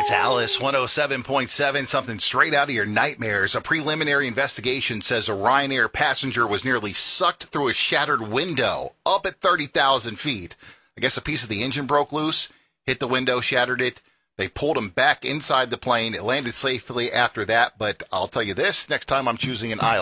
It's Alice 107.7, something straight out of your nightmares. A preliminary investigation says a Ryanair passenger was nearly sucked through a shattered window up at 30,000 feet. I guess a piece of the engine broke loose, hit the window, shattered it. They pulled him back inside the plane. It landed safely after that, but I'll tell you this, next time I'm choosing an aisle